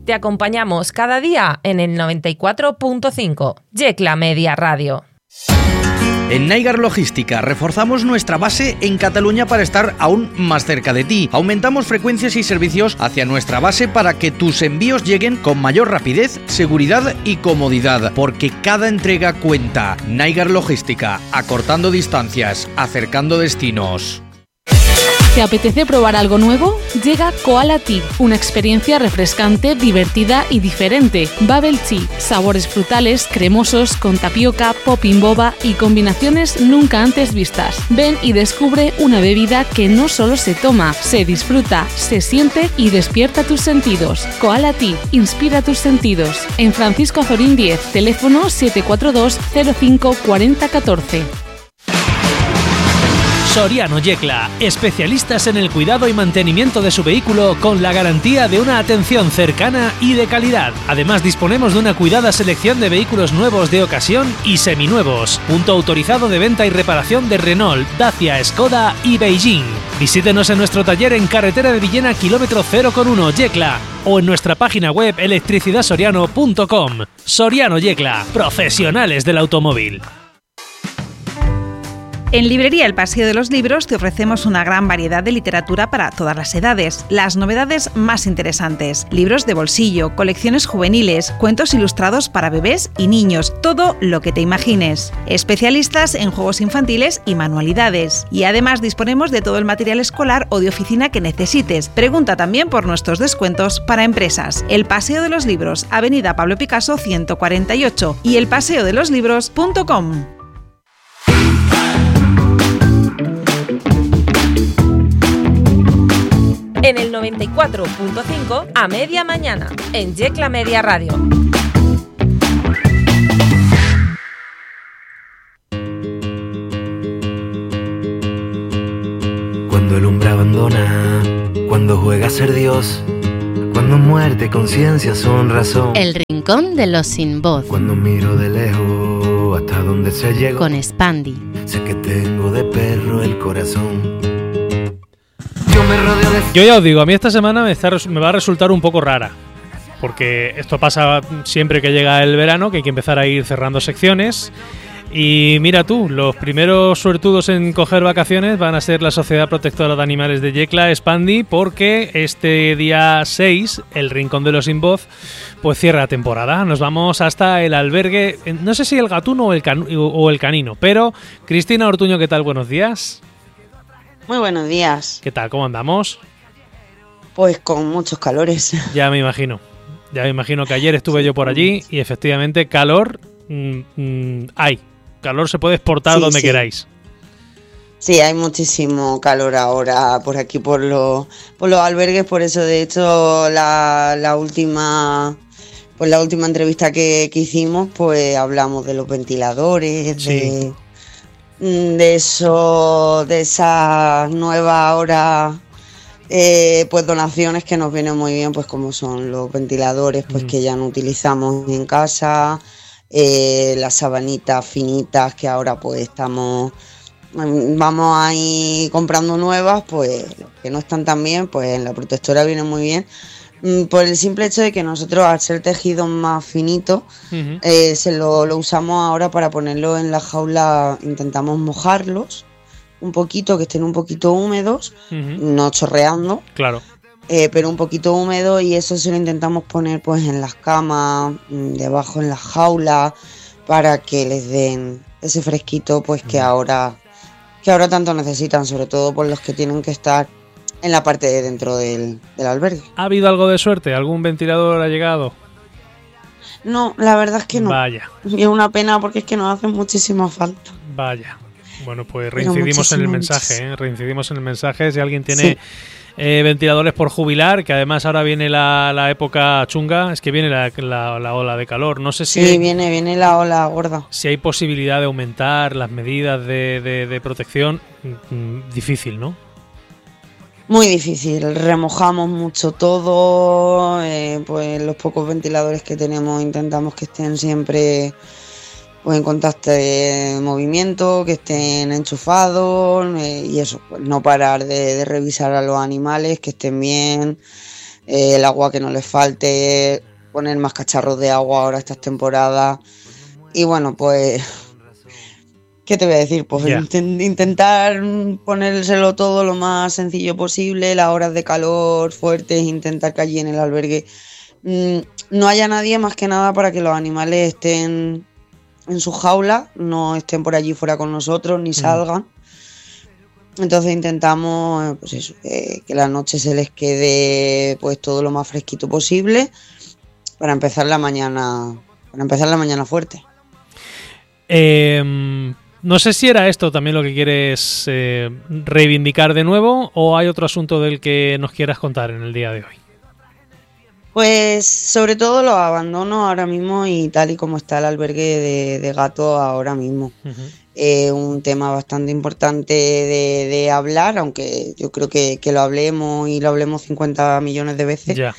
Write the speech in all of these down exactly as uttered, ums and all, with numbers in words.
Te acompañamos cada día en el noventa y cuatro punto cinco, Yecla Media Radio. En Naigar Logística reforzamos nuestra base en Cataluña para estar aún más cerca de ti. Aumentamos frecuencias y servicios hacia nuestra base para que tus envíos lleguen con mayor rapidez, seguridad y comodidad, porque cada entrega cuenta. Naigar Logística, acortando distancias, acercando destinos. ¿Te apetece probar algo nuevo? Llega Koala Tea, una experiencia refrescante, divertida y diferente. Bubble Tea, sabores frutales, cremosos, con tapioca, popping boba y combinaciones nunca antes vistas. Ven y descubre una bebida que no solo se toma, se disfruta, se siente y despierta tus sentidos. Koala Tea, inspira tus sentidos. En Francisco Azorín diez, teléfono siete cuatro dos cero cinco cuatro cero uno cuatro. Soriano Yecla, especialistas en el cuidado y mantenimiento de su vehículo con la garantía de una atención cercana y de calidad. Además, disponemos de una cuidada selección de vehículos nuevos de ocasión y seminuevos. Punto autorizado de venta y reparación de Renault, Dacia, Skoda y Beijing. Visítenos en nuestro taller en carretera de Villena, kilómetro cero uno, Yecla, o en nuestra página web electricidad soriano punto com. Soriano Yecla, profesionales del automóvil. En Librería El Paseo de los Libros te ofrecemos una gran variedad de literatura para todas las edades, las novedades más interesantes, libros de bolsillo, colecciones juveniles, cuentos ilustrados para bebés y niños, todo lo que te imagines. Especialistas en juegos infantiles y manualidades. Y además disponemos de todo el material escolar o de oficina que necesites. Pregunta también por nuestros descuentos para empresas. El Paseo de los Libros, Avenida Pablo Picasso ciento cuarenta y ocho y el paseo de los libros punto com. En el noventa y cuatro punto cinco a media mañana, en Yecla Media Radio. Cuando el hombre abandona, cuando juega a ser Dios, cuando muerte, conciencia son razón. El rincón de los sin voz. Cuando miro de lejos hasta donde se llegó. Con Spandi. Sé que tengo de perro el corazón. Yo me rodeo de... Yo ya os digo, a mí esta semana me, está, me va a resultar un poco rara, porque esto pasa siempre que llega el verano, que hay que empezar a ir cerrando secciones. Y mira tú, los primeros suertudos en coger vacaciones van a ser la Sociedad Protectora de Animales de Yecla, Spandi, porque este día seis, el Rincón de los Sin Voz, pues cierra temporada. Nos vamos hasta el albergue, no sé si el Gatuno o el, can, o el Canino, pero Cristina Ortuño, ¿qué tal? Buenos días. Muy buenos días. ¿Qué tal? ¿Cómo andamos? Pues con muchos calores. Ya me imagino. Ya me imagino que ayer estuve yo por allí y efectivamente calor mmm, mmm, hay. Calor se puede exportar sí, donde sí. queráis. Sí, hay muchísimo calor ahora por aquí, por, lo, por los albergues. Por eso, de hecho, la, la última... Pues la última entrevista que, que hicimos, pues hablamos de los ventiladores, sí. de... de eso, de esas nuevas ahora eh, pues donaciones que nos vienen muy bien, pues como son los ventiladores, pues mm. que ya no utilizamos en casa, eh, las sabanitas finitas que ahora pues estamos, vamos ahí comprando nuevas, pues que no están tan bien, pues en la protectora viene muy bien. Por el simple hecho de que nosotros, al ser tejidos más finitos, uh-huh. eh, se lo, lo usamos ahora para ponerlo en la jaula. Intentamos mojarlos un poquito, que estén un poquito húmedos, uh-huh. no chorreando, claro, eh, pero un poquito húmedo, y eso se lo intentamos poner pues en las camas, debajo en las jaulas, para que les den ese fresquito pues uh-huh. que ahora que ahora tanto necesitan, sobre todo por los que tienen que estar en la parte de dentro del, del albergue. ¿Ha habido algo de suerte? ¿Algún ventilador ha llegado? No, la verdad es que no. Vaya. Y es una pena porque es que nos hace muchísima falta. Vaya. Bueno, pues reincidimos en el mensaje, ¿eh? Reincidimos en el mensaje. Si alguien tiene sí. eh, ventiladores por jubilar, que además ahora viene la, la época chunga, es que viene la, la, la ola de calor. No sé si... Sí, viene, viene la ola gorda. Si hay posibilidad de aumentar las medidas de, de, de protección, difícil, ¿no? Muy difícil, remojamos mucho todo, eh, pues los pocos ventiladores que tenemos intentamos que estén siempre pues en constante movimiento, que estén enchufados eh, y eso, pues no parar de, de revisar a los animales, que estén bien, eh, el agua que no les falte, poner más cacharros de agua ahora estas temporadas. Y bueno, pues, ¿qué te voy a decir? Pues yeah. int- intentar ponérselo todo lo más sencillo posible, las horas de calor fuertes, intentar que allí en el albergue mmm, no haya nadie más que nada para que los animales estén en su jaula, no estén por allí fuera con nosotros, ni salgan. Entonces intentamos pues eso, eh, que la noche se les quede pues todo lo más fresquito posible para empezar la mañana, para empezar la mañana fuerte. Eh, no sé si era esto también lo que quieres eh, reivindicar de nuevo, o hay otro asunto del que nos quieras contar en el día de hoy. Pues sobre todo los abandonos ahora mismo y tal y como está el albergue de, de gatos ahora mismo. Uh-huh. Eh, un tema bastante importante de, de hablar, aunque yo creo que, que lo hablemos y lo hablemos cincuenta millones de veces. Ya.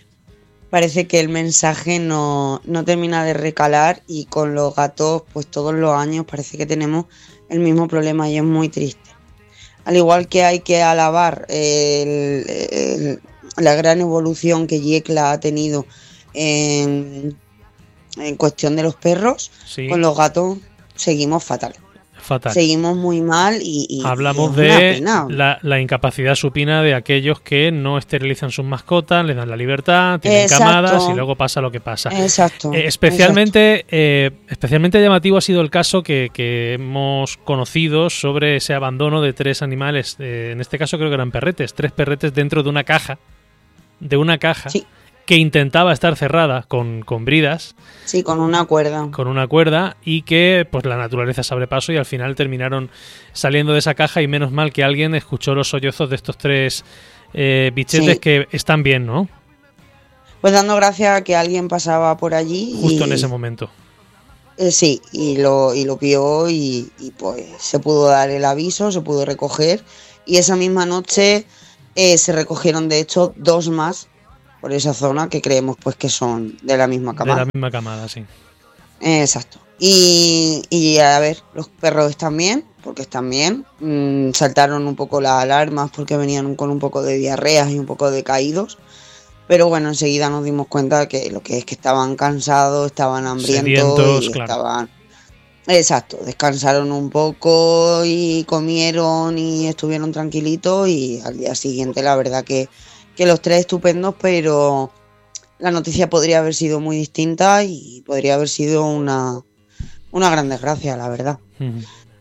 Parece que el mensaje no, no termina de recalar, y con los gatos pues todos los años parece que tenemos el mismo problema y es muy triste. Al igual que hay que alabar el, el la gran evolución que Yecla ha tenido en, en cuestión de los perros, sí. Con los gatos seguimos fatal. Fatal. Seguimos muy mal y, y hablamos y de la, la incapacidad supina de aquellos que no esterilizan sus mascotas, les dan la libertad, tienen Exacto. camadas y luego pasa lo que pasa. Exacto. Eh, especialmente, Exacto. Eh, especialmente llamativo ha sido el caso que, que hemos conocido sobre ese abandono de tres animales, eh, en este caso creo que eran perretes, tres perretes dentro de una caja. de una caja sí. que intentaba estar cerrada con, con bridas. Sí, con una cuerda. Con una cuerda y que pues la naturaleza se abre paso y al final terminaron saliendo de esa caja, y menos mal que alguien escuchó los sollozos de estos tres eh, bichetes sí. que están bien, ¿no? Pues dando gracias a que alguien pasaba por allí. Justo y, en ese momento. Eh, sí, y lo, y lo vio y, y pues se pudo dar el aviso, se pudo recoger, y esa misma noche... Eh, se recogieron de hecho dos más por esa zona que creemos pues que son de la misma camada. De la misma camada, sí. Eh, exacto. Y, y a ver, los perros están bien, porque están bien. Mm, saltaron un poco las alarmas porque venían con un poco de diarreas y un poco de caídos. Pero bueno, enseguida nos dimos cuenta que lo que es que estaban cansados, estaban hambrientos Sedientos, y claro. estaban... Exacto, descansaron un poco y comieron y estuvieron tranquilitos, y al día siguiente la verdad que, que los tres estupendos, pero la noticia podría haber sido muy distinta y podría haber sido una, una gran desgracia, la verdad. Uh-huh.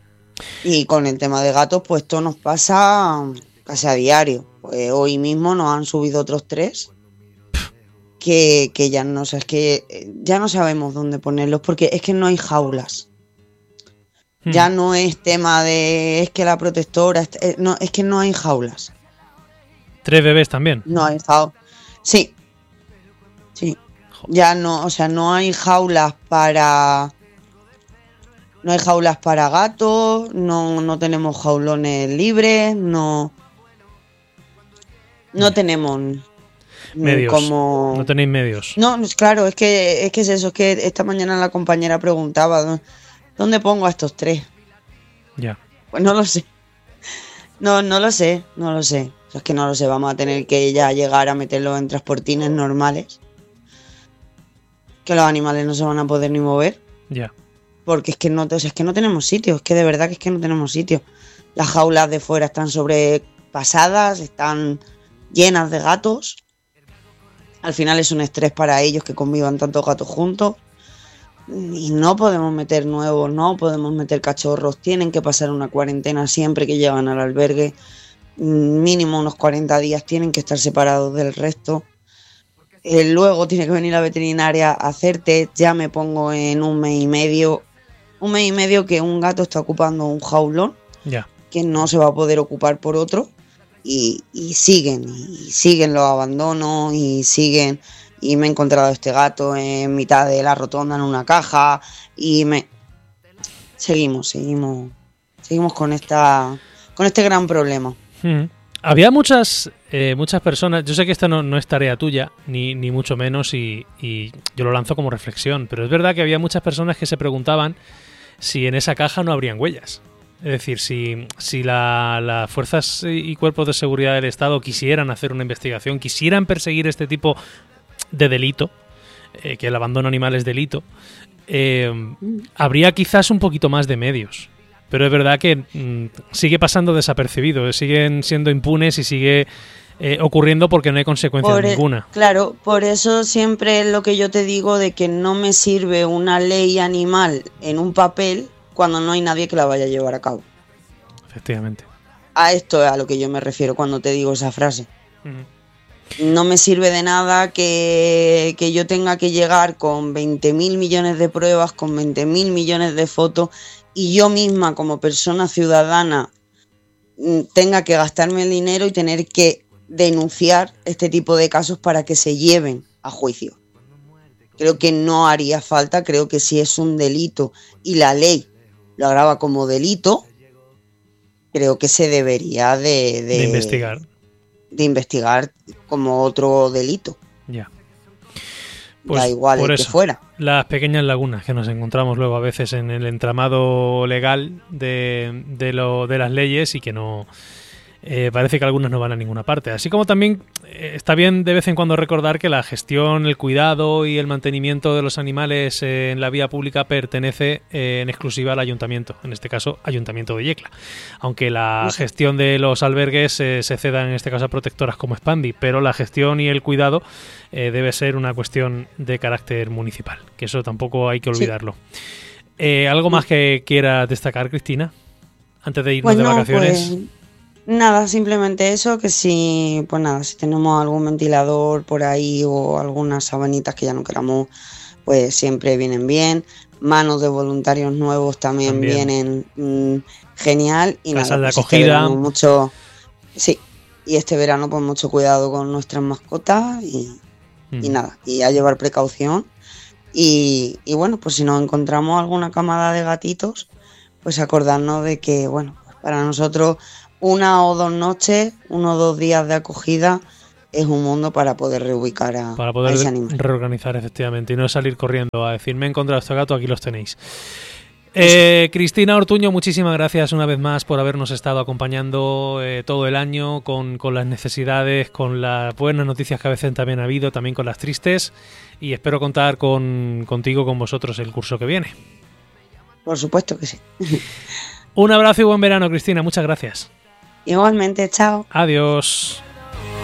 Y con el tema de gatos, pues esto nos pasa casi a diario. Pues hoy mismo nos han subido otros tres que, que ya no sé, es que ya no sabemos dónde ponerlos, porque es que no hay jaulas. Ya no es tema de es que la protectora, es, no, es que no hay jaulas. ¿Tres bebés también? No hay jaulas. Sí. Sí. Ya no, o sea, no hay jaulas para no hay jaulas para gatos, no, no tenemos jaulones libres, no no tenemos medios. Como no tenéis medios. No, claro, es que es que es eso, es que esta mañana la compañera preguntaba ¿dónde pongo a estos tres? Ya. Pues no lo sé. No, no lo sé, no lo sé. O sea, es que no lo sé, vamos a tener que ya llegar a meterlos en transportines normales. Que los animales no se van a poder ni mover. Ya. Porque es que no, o sea, es que no tenemos sitio, es que de verdad que es que no tenemos sitio. Las jaulas de fuera están sobrepasadas, están llenas de gatos. Al final es un estrés para ellos que convivan tantos gatos juntos. Y no podemos meter nuevos, no podemos meter cachorros, tienen que pasar una cuarentena siempre que llegan al albergue, mínimo unos cuarenta días, tienen que estar separados del resto. Eh, luego tiene que venir la veterinaria a hacer test, ya me pongo en un mes y medio, un mes y medio que un gato está ocupando un jaulón, ya. que no se va a poder ocupar por otro, y, y siguen, y siguen los abandonos, y siguen... Y me he encontrado este gato en mitad de la rotonda en una caja y me... Seguimos, seguimos, seguimos con esta, con este gran problema. Hmm. Había muchas, eh, muchas personas, yo sé que esta no, no es tarea tuya, ni, ni mucho menos, y, y yo lo lanzo como reflexión, pero es verdad que había muchas personas que se preguntaban si en esa caja no habrían huellas. Es decir, si, si la, las fuerzas y cuerpos de seguridad del Estado quisieran hacer una investigación, quisieran perseguir este tipo de delito, eh, que el abandono animal es delito, eh, habría quizás un poquito más de medios. Pero es verdad que mmm, sigue pasando desapercibido, siguen siendo impunes y sigue eh, ocurriendo porque no hay consecuencias por ninguna. El, claro, por eso siempre es lo que yo te digo de que no me sirve una ley animal en un papel cuando no hay nadie que la vaya a llevar a cabo. Efectivamente. A esto es a lo que yo me refiero cuando te digo esa frase. Uh-huh. No me sirve de nada que, que yo tenga que llegar con veinte mil millones de pruebas, con veinte mil millones de fotos, y yo misma como persona ciudadana tenga que gastarme el dinero y tener que denunciar este tipo de casos para que se lleven a juicio. Creo que no haría falta, creo que si es un delito y la ley lo agrava como delito, creo que se debería de, de, de investigar. De investigar como otro delito. Ya. Pues da igual por el eso, que fuera. Las pequeñas lagunas que nos encontramos luego a veces en el entramado legal de, de, lo, de las leyes y que no... Eh, parece que algunas no van a ninguna parte. Así como también eh, está bien de vez en cuando recordar que la gestión, el cuidado y el mantenimiento de los animales eh, en la vía pública pertenece eh, en exclusiva al ayuntamiento, en este caso Ayuntamiento de Yecla. Aunque la sí. gestión de los albergues eh, se ceda en este caso a protectoras como Spandi, pero la gestión y el cuidado eh, debe ser una cuestión de carácter municipal, que eso tampoco hay que olvidarlo. Sí. Eh, ¿Algo más que quieras destacar, Cristina, antes de irnos pues de no, vacaciones? Pues... Nada, simplemente eso, que si, pues nada, si tenemos algún ventilador por ahí o algunas sabanitas que ya no queramos, pues siempre vienen bien. Manos de voluntarios nuevos también, también. vienen mmm, genial. Y Casas nada, de pues acogida. Este verano mucho, sí, y este verano pues mucho cuidado con nuestras mascotas y, mm. y nada, y a llevar precaución. Y, y bueno, pues si nos encontramos alguna camada de gatitos, pues acordarnos de que, bueno, pues para nosotros... Una o dos noches, uno o dos días de acogida es un mundo para poder reubicar a, para poder a ese animal. Reorganizar, efectivamente, y no salir corriendo a decir, me he encontrado este gato, aquí los tenéis. Eh, Cristina Ortuño, muchísimas gracias una vez más por habernos estado acompañando eh, todo el año con, con las necesidades, con las buenas noticias que a veces también ha habido, también con las tristes, y espero contar con contigo, con vosotros el curso que viene. Por supuesto que sí. Un abrazo y buen verano, Cristina, muchas gracias. Igualmente, chao. Adiós.